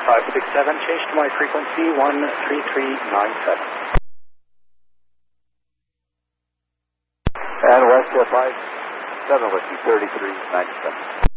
567, change to my frequency 13397. And West 57 Whiskey 3397.